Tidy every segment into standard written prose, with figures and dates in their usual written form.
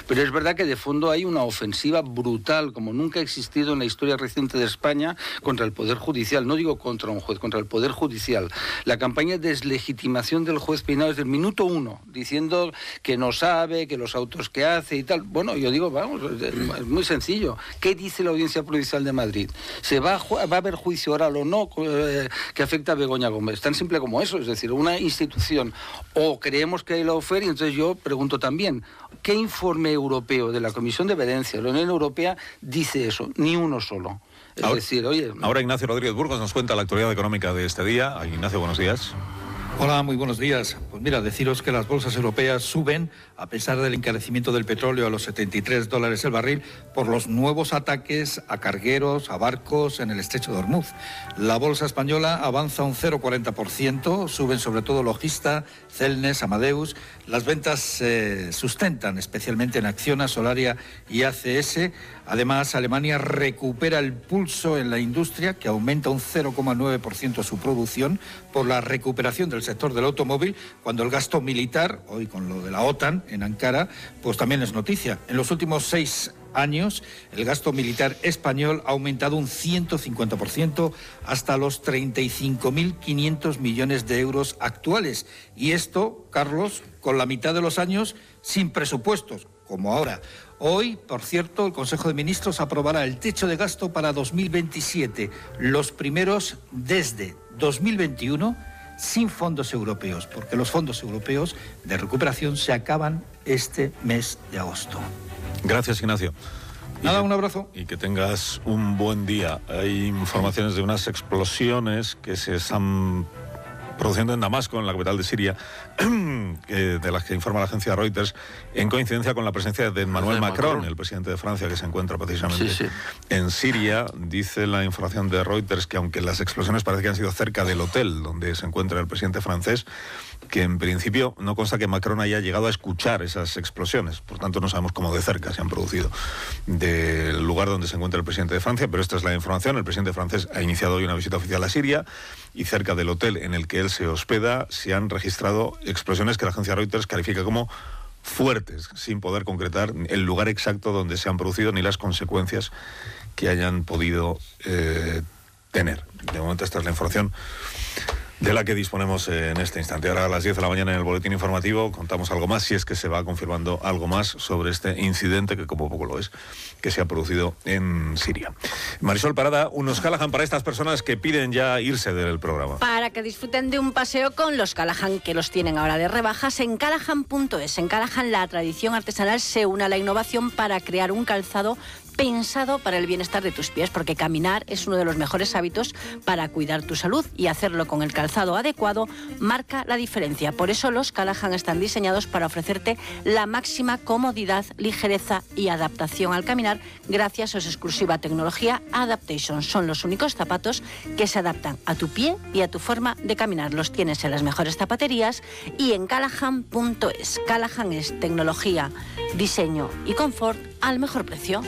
Pero es verdad que de fondo hay una ofensiva brutal, como nunca ha existido en la historia reciente de España, contra el Poder Judicial. No digo contra un juez, contra el Poder Judicial. La campaña de deslegitimación del juez Peinado desde el minuto 1, diciendo que no sabe, que los autos que hace y tal. Bueno, yo digo, vamos, es muy sencillo. ¿Qué dice la Audiencia Provincial de Madrid? ¿Se va a haber juicio oral o no que afecta a Begoña Gómez? Tan simple como eso, es decir, una institución, o creemos que hay lawfare, y entonces yo pregunto también, ¿qué informe europeo de la Comisión de Venecia, la Unión Europea, dice eso? Ni uno solo. Es decir, oye... Ahora Ignacio Rodríguez Burgos nos cuenta la actualidad económica de este día. Ignacio, buenos días. Hola, muy buenos días. Pues mira, deciros que las bolsas europeas suben a pesar del encarecimiento del petróleo a los $73 el barril por los nuevos ataques a cargueros, a barcos en el estrecho de Hormuz. La bolsa española avanza un 0,40%, suben sobre todo Logista, Celnes, Amadeus. Las ventas se sustentan especialmente en Acciona, Solaria y ACS. Además, Alemania recupera el pulso en la industria, que aumenta un 0,9% su producción por la recuperación del sector del automóvil, cuando el gasto militar, hoy con lo de la OTAN en Ankara, pues también es noticia. En los últimos 6 años, el gasto militar español ha aumentado un 150% hasta los 35.500 millones de euros actuales. Y esto, Carlos, con la mitad de los años sin presupuestos, como ahora. Hoy, por cierto, el Consejo de Ministros aprobará el techo de gasto para 2027, los primeros desde 2021, sin fondos europeos, porque los fondos europeos de recuperación se acaban este mes de agosto. Gracias, Ignacio. Nada, un abrazo. Y que tengas un buen día. Hay informaciones de unas explosiones que se están produciendo en Damasco, en la capital de Siria, de las que informa la agencia Reuters, en coincidencia con la presencia de Emmanuel Macron, el presidente de Francia, que se encuentra precisamente en Siria. Dice la información de Reuters que aunque las explosiones parece que han sido cerca del hotel donde se encuentra el presidente francés, que en principio no consta que Macron haya llegado a escuchar esas explosiones, por tanto no sabemos cómo de cerca se han producido del lugar donde se encuentra el presidente de Francia, pero esta es la información. El presidente francés ha iniciado hoy una visita oficial a Siria y cerca del hotel en el que él se hospeda se han registrado explosiones que la agencia Reuters califica como fuertes, sin poder concretar el lugar exacto donde se han producido ni las consecuencias que hayan podido tener. De momento esta es la información de la que disponemos en este instante. Ahora a las 10 de la mañana en el boletín informativo contamos algo más, si es que se va confirmando algo más sobre este incidente, que como poco lo es, que se ha producido en Siria. Marisol Parada, unos Callahan para estas personas que piden ya irse del programa. Para que disfruten de un paseo con los Callahan, que los tienen ahora de rebajas en Callahan.es. En Callahan la tradición artesanal se une a la innovación para crear un calzado pensado para el bienestar de tus pies, porque caminar es uno de los mejores hábitos para cuidar tu salud, y hacerlo con el calzado adecuado marca la diferencia. Por eso los Callahan están diseñados para ofrecerte la máxima comodidad, ligereza y adaptación al caminar gracias a su exclusiva tecnología Adaptation. Son los únicos zapatos que se adaptan a tu pie y a tu forma de caminar. Los tienes en las mejores zapaterías y en Callahan.es. Callahan es tecnología, diseño y confort al mejor precio.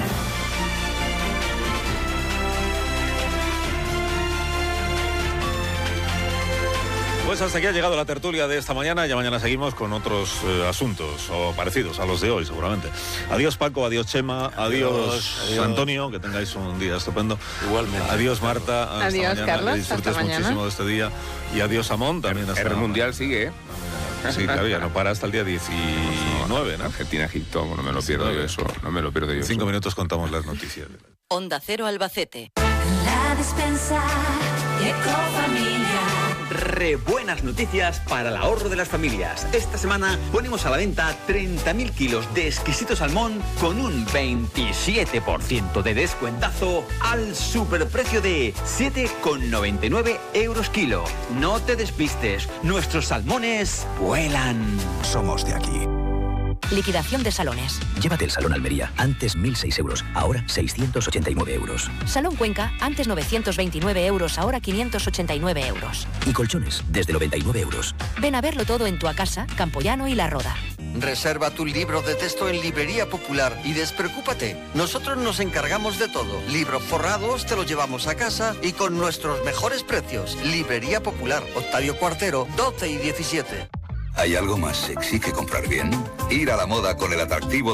Pues hasta aquí ha llegado la tertulia de esta mañana. Ya mañana seguimos con otros asuntos o parecidos a los de hoy, seguramente. Adiós, Paco, adiós, Chema, adiós. Antonio, que tengáis un día estupendo. Igualmente. Adiós, Marta. Hasta adiós, mañana, Carlos. que disfrutes hasta mañana. muchísimo de este día. Y adiós, Amón, también. El guerra mundial sigue, ¿eh? Sí, claro, ya no para hasta el día 19, ¿no? Argentina, Egipto, no me lo pierdo yo eso. No me lo pierdo yo. En 5 minutos contamos las noticias. Onda Cero Albacete. La Despensa Ecofamilia. Buenas noticias para el ahorro de las familias. Esta semana ponemos a la venta 30.000 kilos de exquisito salmón con un 27% de descuentazo al superprecio de 7,99 euros kilo. No te despistes, nuestros salmones vuelan. Somos de aquí. Liquidación de salones. Llévate el Salón Almería, antes 1.006 euros, ahora 689 euros. Salón Cuenca, antes 929 euros, ahora 589 euros. Y colchones, desde 99 euros. Ven a verlo todo en Tuacasa, Campoyano y La Roda. Reserva tu libro de texto en Librería Popular y despreocúpate. Nosotros nos encargamos de todo. Libros forrados te los llevamos a casa y con nuestros mejores precios. Librería Popular, Octavio Cuartero, 12 y 17. ¿Hay algo más sexy que comprar bien? Ir a la moda con el atractivo